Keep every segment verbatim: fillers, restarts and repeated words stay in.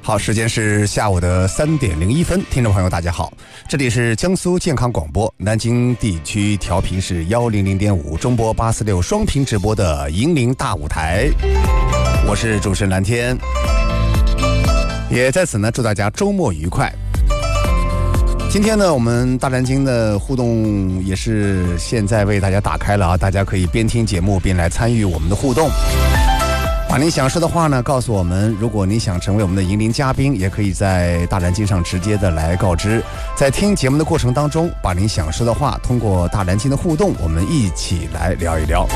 好，时间是下午的三点零一分，听众朋友大家好，这里是江苏健康广播，南京地区调频是幺零零点五，中波八四六双频直播的银铃大舞台，我是主持人蓝天，也在此呢祝大家周末愉快。今天呢，我们大蓝鲸的互动也是现在为大家打开了啊，大家可以边听节目边来参与我们的互动。把您想说的话呢告诉我们，如果您想成为我们的银铃嘉宾，也可以在大蓝鲸上直接的来告知。在听节目的过程当中，把您想说的话通过大蓝鲸的互动，我们一起来聊一聊。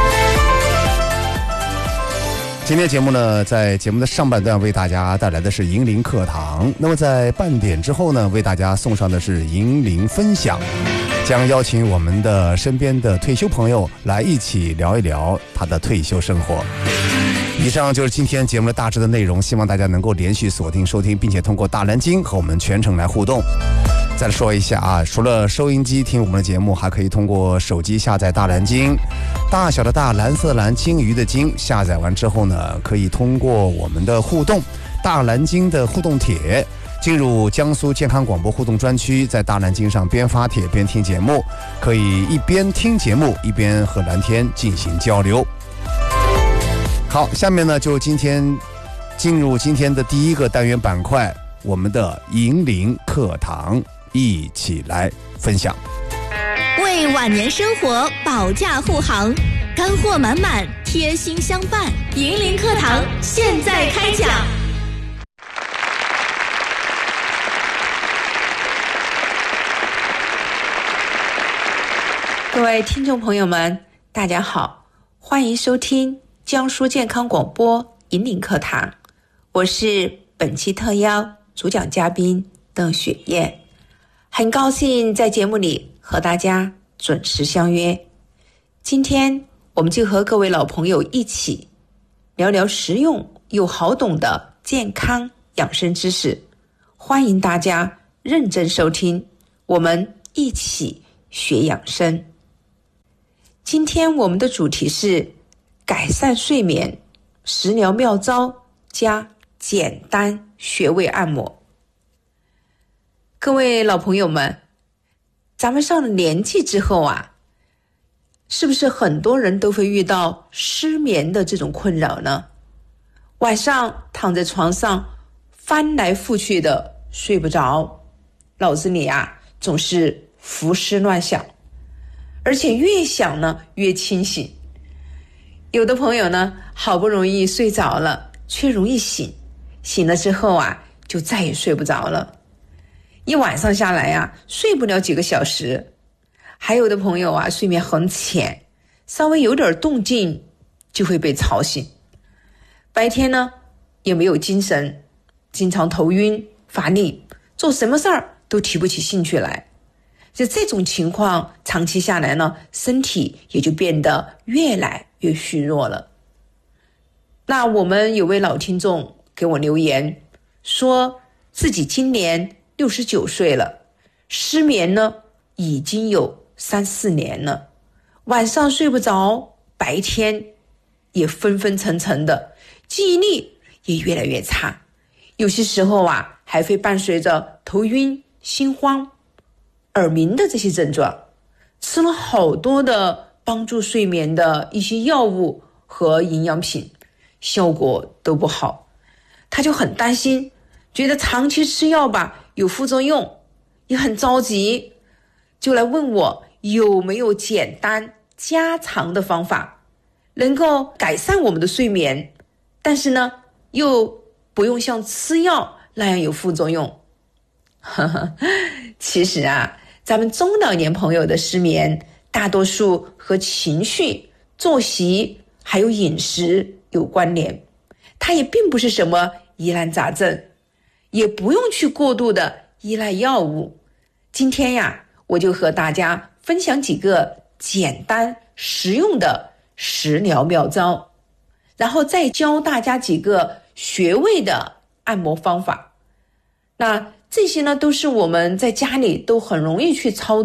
今天节目呢，在节目的上半段为大家带来的是银铃课堂，那么在半点之后呢，为大家送上的是银铃分享，将邀请我们的身边的退休朋友来一起聊一聊他的退休生活。以上就是今天节目的大致的内容，希望大家能够连续锁定收听，并且通过大蓝鲸和我们全程来互动。再说一下啊，除了收音机听我们的节目，还可以通过手机下载大蓝鲸，大小的大，蓝色蓝，鲸鱼的鲸，下载完之后呢，可以通过我们的互动大蓝鲸的互动帖进入江苏健康广播互动专区，在大蓝鲸上边发帖边听节目，可以一边听节目一边和蓝天进行交流。好，下面呢就今天进入今天的第一个单元板块，我们的银铃课堂，一起来分享。 为晚年生活保驾护航，干货满满，贴心相伴。银铃课堂现在开讲。 各位听众朋友们，大家好，欢迎收听江苏健康广播银铃课堂，我是本期特邀主讲嘉宾邓雪燕，很高兴在节目里和大家准时相约。今天我们就和各位老朋友一起聊聊实用又好懂的健康养生知识，欢迎大家认真收听，我们一起学养生。今天我们的主题是改善睡眠食疗妙招加简单穴位按摩。各位老朋友们，咱们上了年纪之后啊，是不是很多人都会遇到失眠的这种困扰呢？晚上躺在床上翻来覆去的睡不着，脑子里啊总是胡思乱想，而且越想呢越清醒。有的朋友呢，好不容易睡着了，却容易醒，醒了之后啊，就再也睡不着了。一晚上下来啊，睡不了几个小时。还有的朋友啊，睡眠很浅，稍微有点动静就会被吵醒。白天呢，也没有精神，经常头晕乏力，做什么事儿都提不起兴趣来。就这种情况长期下来呢，身体也就变得越来越虚弱了。那我们有位老听众给我留言，说自己今年六十九岁了，失眠呢已经有三四年了，晚上睡不着，白天也昏昏沉沉的，记忆力也越来越差，有些时候啊还会伴随着头晕、心慌、耳鸣的这些症状，吃了好多的帮助睡眠的一些药物和营养品，效果都不好。他就很担心，觉得长期吃药吧有副作用，也很着急，就来问我有没有简单家常的方法能够改善我们的睡眠，但是呢又不用像吃药那样有副作用。其实啊，咱们中老年朋友的失眠大多数和情绪、作息还有饮食有关联，它也并不是什么疑难杂症，也不用去过度的依赖药物。今天呀，我就和大家分享几个简单实用的食疗妙招，然后再教大家几个穴位的按摩方法。那这些呢，都是我们在家里都很容易去操作